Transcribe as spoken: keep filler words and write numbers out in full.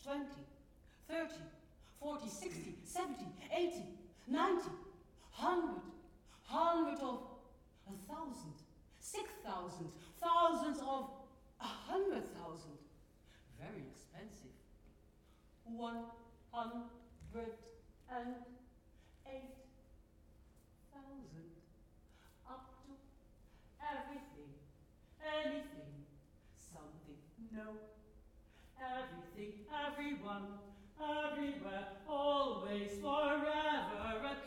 twenty, thirty, forty, sixty, seventy, eighty, ninety, hundred, hundred of a thousand, six thousand, thousands of a hundred thousand. Very expensive. One hundred and eight thousand. Up to everything, anything, something, no. Everything, everyone, everywhere, always, forever, a